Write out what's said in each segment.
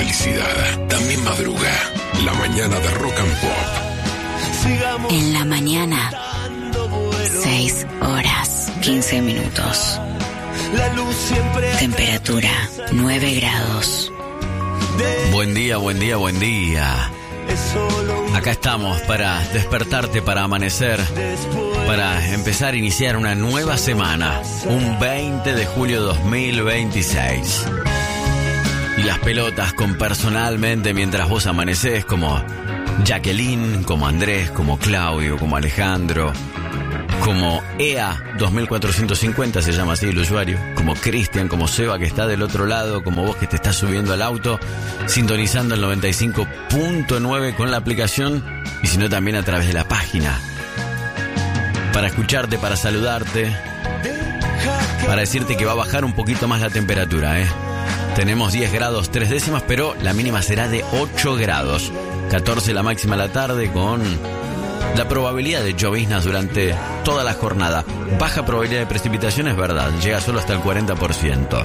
felicidad también madruga. La mañana de Rock and Pop. En la mañana, 6 horas, 15 minutos. Temperatura, 9 grados. Buen día, buen día, buen día. Acá estamos para despertarte, para amanecer, para empezar a iniciar una nueva semana. Un 20 de julio 2026. Y las pelotas con personalmente mientras vos amanecés, como Jacqueline, como Andrés, como Claudio, como Alejandro, como EA 2450 se llama así el usuario, como Cristian, como Seba que está del otro lado, como vos que te estás subiendo al auto, sintonizando el 95.9 con la aplicación y si no también a través de la página. Para escucharte, para saludarte, para decirte que va a bajar un poquito más la temperatura, Tenemos 10 grados 3 décimas, pero la mínima será de 8 grados. 14 la máxima a la tarde con la probabilidad de lloviznas durante toda la jornada. Baja probabilidad de precipitación, es verdad, llega solo hasta el 40%.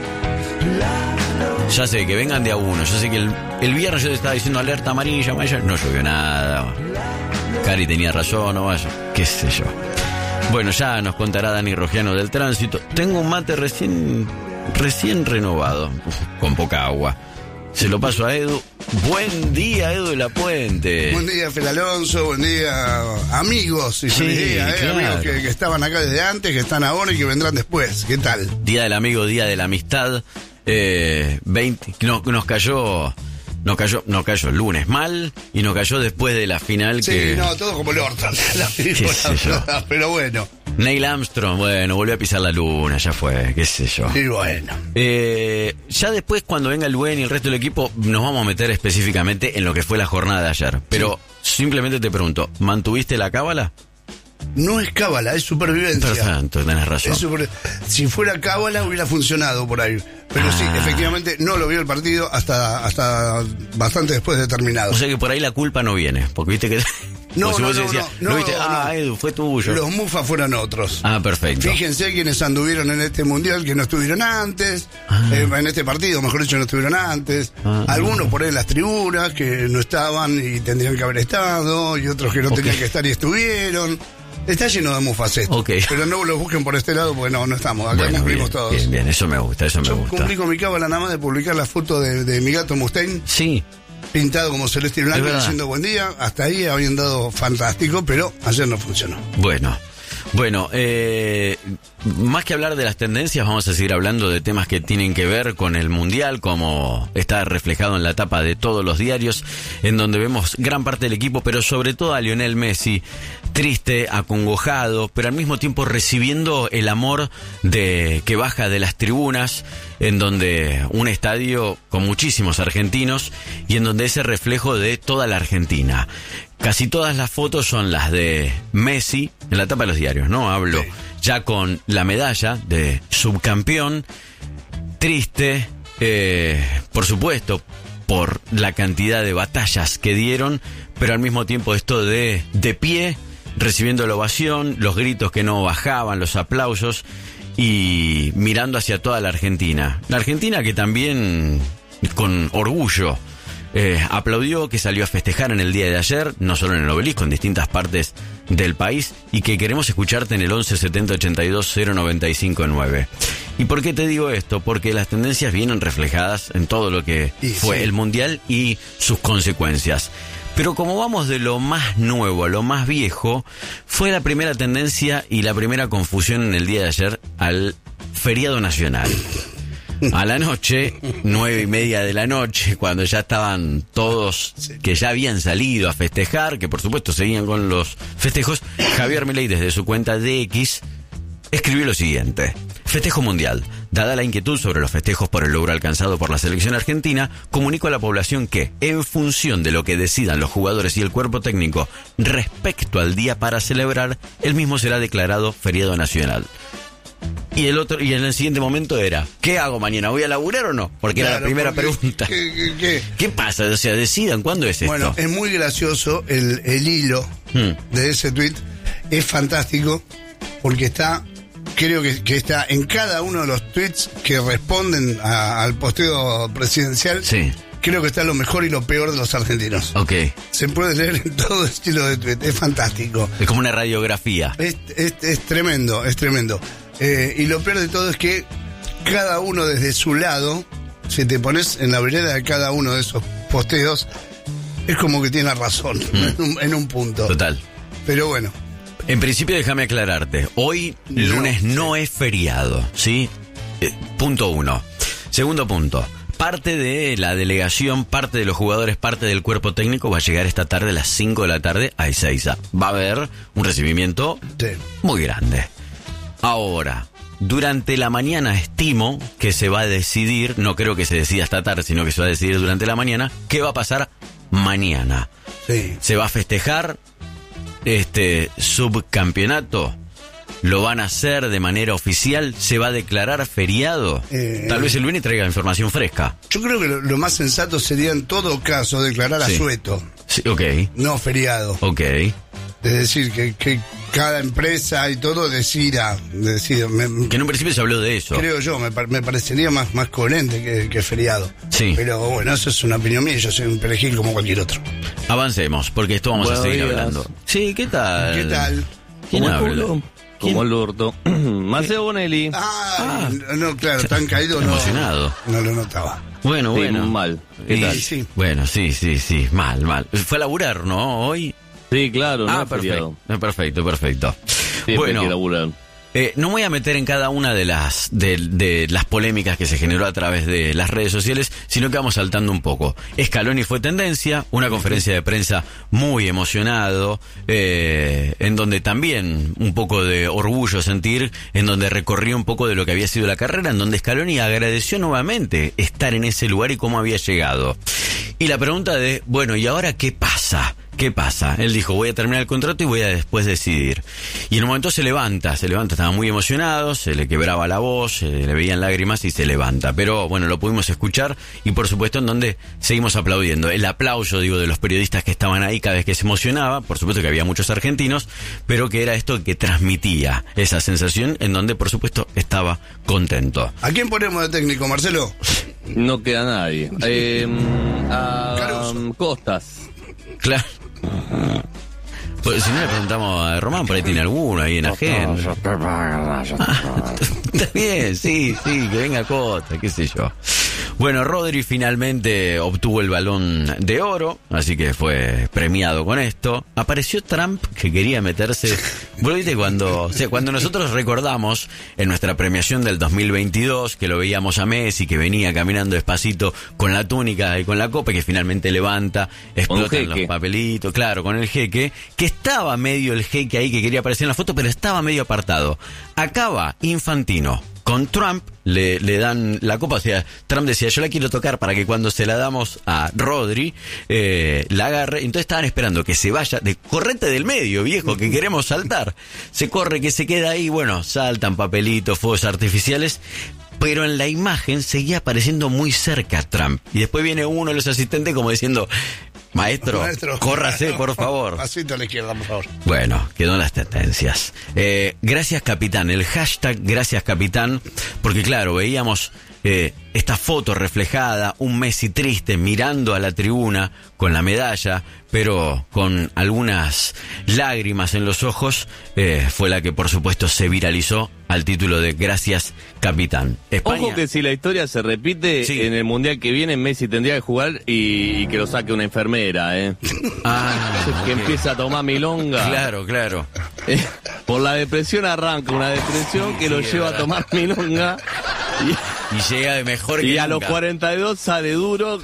Ya sé, que vengan de a uno. Yo sé que el viernes yo te estaba diciendo alerta amarilla, no llovió nada. Cari tenía razón, no vaya, qué sé yo. Bueno, ya nos contará Dani Rogiano del tránsito. Tengo un mate recién renovado, con poca agua. Se lo paso a Edu. Buen día, Edu de la Puente. Buen día, Fel Alonso. Buen día, amigos. Y feliz día, claro. Amigos que estaban acá desde antes, que están ahora y que vendrán después. ¿Qué tal? Día del amigo, día de la amistad. 20. Nos cayó el lunes mal y nos cayó después de la final. Sí, que... no, todo como el orto. Pero bueno. Neil Armstrong, bueno, volvió a pisar la luna, ya fue, qué sé yo. Y bueno. Ya después, cuando venga el Buen y el resto del equipo, nos vamos a meter específicamente en lo que fue la jornada de ayer. Pero simplemente te pregunto, ¿mantuviste la cábala? No es cábala, es supervivencia. Perfecto, tenés razón. Si fuera cábala hubiera funcionado por ahí. Pero sí, efectivamente no lo vio el partido hasta bastante después de terminado. O sea que por ahí la culpa no viene, porque viste que... No, viste, Edu, fue tuyo. Los mufas fueron otros. Ah, perfecto. Fíjense quienes anduvieron en este mundial que no estuvieron antes, en este partido, mejor dicho, no estuvieron antes. Algunos por ahí en las tribunas que no estaban y tendrían que haber estado, y otros que no tenían que estar y estuvieron. Está lleno de mufas esto. Pero no lo busquen por este lado porque no estamos. Acá cumplimos todos. Bien, eso me gusta, Yo cumplí con mi cábala nada más de publicar la foto de mi gato Mustaine. Sí. Pintado como celeste y blanco, diciendo buen día. Hasta ahí habían dado fantástico, pero ayer no funcionó. Bueno, más que hablar de las tendencias, vamos a seguir hablando de temas que tienen que ver con el Mundial, como está reflejado en la tapa de todos los diarios, en donde vemos gran parte del equipo, pero sobre todo a Lionel Messi, triste, acongojado, pero al mismo tiempo recibiendo el amor que baja de las tribunas, en donde un estadio con muchísimos argentinos y en donde ese reflejo de toda la Argentina. Casi todas las fotos son las de Messi en la tapa de los diarios, ¿no? Hablo ya con la medalla de subcampeón, triste, por supuesto, por la cantidad de batallas que dieron, pero al mismo tiempo esto de pie, recibiendo la ovación, los gritos que no bajaban, los aplausos y mirando hacia toda la Argentina. La Argentina que también, con orgullo, aplaudió, que salió a festejar en el día de ayer, no solo en el Obelisco, en distintas partes del país, y que queremos escucharte en el 11 70 82 095 9. ¿Y por qué te digo esto? Porque las tendencias vienen reflejadas en todo lo que fue el Mundial y sus consecuencias. Pero como vamos de lo más nuevo a lo más viejo, fue la primera tendencia y la primera confusión en el día de ayer al feriado nacional. A la noche, 9:30 de la noche, cuando ya estaban todos que ya habían salido a festejar, que por supuesto seguían con los festejos, Javier Milei desde su cuenta de X escribió lo siguiente: festejo mundial. Dada la inquietud sobre los festejos por el logro alcanzado por la selección argentina, comunico a la población que, en función de lo que decidan los jugadores y el cuerpo técnico respecto al día para celebrar, el mismo será declarado feriado nacional. Y en el siguiente momento era, ¿qué hago mañana? ¿Voy a laburar o no? Porque era la primera pregunta. ¿Qué pasa? O sea, decidan, ¿cuándo es esto? Bueno, es muy gracioso el hilo de ese tweet. Es fantástico porque creo que está en cada uno de los tweets que responden al posteo presidencial. Sí. creo que está lo mejor y lo peor de los argentinos. Ok. Se puede leer en todo estilo de tweet, es fantástico. Es como una radiografía. Es tremendo, es tremendo. Y lo peor de todo es que cada uno desde su lado, si te pones en la vereda de cada uno de esos posteos, es como que tiene razón en un punto. Total. Pero bueno. En principio, déjame aclararte. Hoy, lunes, no es feriado, ¿sí? Punto 1. Segundo punto. Parte de la delegación, parte de los jugadores, parte del cuerpo técnico va a llegar esta tarde a las 5 de la tarde a Ezeiza. Va a haber un recibimiento muy grande. Ahora, durante la mañana estimo que se va a decidir, no creo que se decida esta tarde, sino que se va a decidir durante la mañana, qué va a pasar mañana. Sí. Se va a festejar este subcampeonato. ¿Lo van a hacer de manera oficial? ¿Se va a declarar feriado? Tal vez el lunes traiga información fresca. Yo creo que lo más sensato sería en todo caso declarar asueto. Sí, ok. No feriado. Ok. Es decir, que cada empresa y todo decida. Que en un principio se habló de eso. Creo yo, me parecería más coherente que feriado. Sí. Pero bueno, eso es una opinión mía, yo soy un perejil como cualquier otro. Avancemos, porque esto vamos a seguir hablando. Sí, ¿qué tal? ¿Qué tal? ¿Quién habla? Como el orto. Maceo Bonelli. No, claro, tan caído no. Emocionado. No lo notaba. Bueno. Mal. ¿Qué tal? Sí. Bueno, sí. Mal. Fue a laburar, ¿no? Hoy. Sí, claro. No Perfecto. Siempre hay que laburar. No voy a meter en cada una de las polémicas que se generó a través de las redes sociales, sino que vamos saltando un poco. Scaloni fue tendencia, una conferencia de prensa muy emocionado, en donde también un poco de orgullo sentir, en donde recorrió un poco de lo que había sido la carrera, en donde Scaloni agradeció nuevamente estar en ese lugar y cómo había llegado. Y la pregunta de, bueno, ¿y ahora qué pasa? ¿Qué pasa? Él dijo, voy a terminar el contrato y voy a después decidir. Y en un momento se levanta, estaba muy emocionado, se le quebraba la voz, se le veían lágrimas y se levanta. Pero bueno, lo pudimos escuchar y por supuesto en donde seguimos aplaudiendo. El aplauso, de los periodistas que estaban ahí cada vez que se emocionaba, por supuesto que había muchos argentinos, pero que era esto que transmitía esa sensación en donde por supuesto estaba contento. ¿A quién ponemos de técnico, Marcelo? No queda nadie. Costas. Claro. Pues si no le preguntamos a Román, por ahí tiene alguno ahí en agenda. Está bien, sí, que venga Costa, qué sé yo. Bueno, Rodri finalmente obtuvo el Balón de Oro, así que fue premiado con esto. Apareció Trump, que quería meterse... Bueno, ¿viste? Cuando nosotros recordamos en nuestra premiación del 2022, que lo veíamos a Messi, que venía caminando despacito con la túnica y con la copa, que finalmente levanta, explotan los papelitos, claro, con el jeque, que estaba medio el jeque ahí, que quería aparecer en la foto, pero estaba medio apartado. Acaba Infantino con Trump, le dan la copa, o sea, Trump decía, yo la quiero tocar para que cuando se la damos a Rodri, la agarre. Entonces estaban esperando que se vaya, correte del medio, viejo, que queremos saltar. Se corre, que se queda ahí, bueno, saltan papelitos, fuegos artificiales, pero en la imagen seguía apareciendo muy cerca Trump. Y después viene uno de los asistentes como diciendo... Maestro, córrase, por favor. Pasito a la izquierda, por favor. Bueno, quedó en las tendencias. Gracias, capitán. El hashtag Gracias, capitán. Porque, claro, veíamos esta foto reflejada, un Messi triste mirando a la tribuna con la medalla, pero con algunas lágrimas en los ojos. Fue la que, por supuesto, se viralizó al título de Gracias, capitán. España. Ojo que si la historia se repite, sí, en el Mundial que viene, Messi tendría que jugar y que lo saque una enfermera, que empieza a tomar milonga. Claro. Por la depresión arranca una depresión que lo lleva a tomar milonga. Y llega de mejor que y nunca. A los 42 sale duro.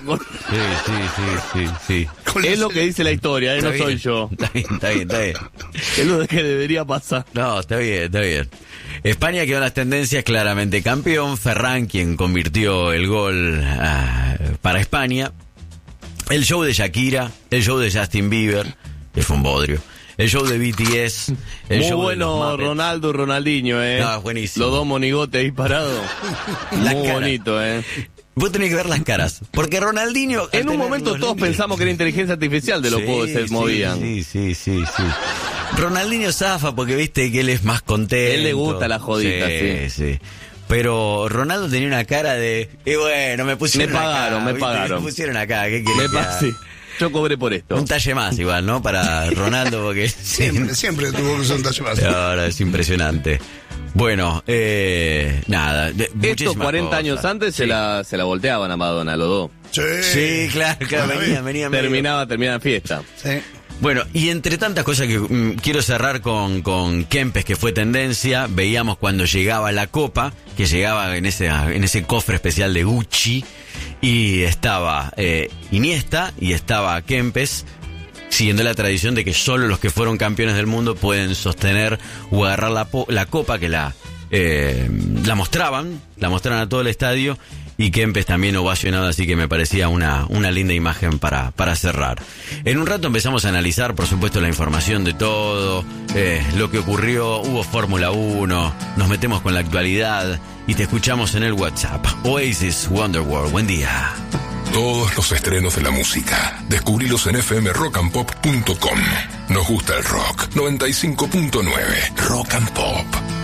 Sí. Es lo que dice la historia, no soy yo. Está bien. Es lo que debería pasar. No, está bien. España quedó en las tendencias, claramente campeón. Ferran, quien convirtió el gol para España. El show de Shakira, el show de Justin Bieber, que fue un bodrio. El show de BTS. Muy bueno Ronaldo y Ronaldinho, No, buenísimo. Los dos monigotes ahí parados. Muy bonito, Vos tenés que ver las caras. Porque Ronaldinho... En un momento todos pensamos que era inteligencia artificial de los juegos que se movían. Sí. Ronaldinho zafa porque viste que él es más contento. Él le gusta la jodita, sí. pero Ronaldo tenía una cara de, y bueno, me pusieron me pagaron. Me pusieron acá, ¿qué querés? Sí. Yo cobré por esto. Un talle más igual, ¿no? Para Ronaldo, porque siempre tuvo que ser un talle más. Ahora es impresionante. Bueno, nada. Estos 40 años antes se la volteaban a Maradona, los dos. Sí, claro, venía. Terminaban fiesta. Sí. Bueno, y entre tantas cosas que quiero cerrar con Kempes, que fue tendencia, veíamos cuando llegaba la copa, que llegaba en ese cofre especial de Gucci, y estaba Iniesta y estaba Kempes, siguiendo la tradición de que solo los que fueron campeones del mundo pueden sostener o agarrar la copa, que la mostraban a todo el estadio, y Kempes también ovacionado, así que me parecía una linda imagen para cerrar. En un rato empezamos a analizar, por supuesto, la información de todo, lo que ocurrió, hubo Fórmula 1, nos metemos con la actualidad y te escuchamos en el WhatsApp. Oasis Wonderworld, buen día. Todos los estrenos de la música, descubrilos en fmrockandpop.com. Nos gusta el rock. 95.9 Rock and Pop.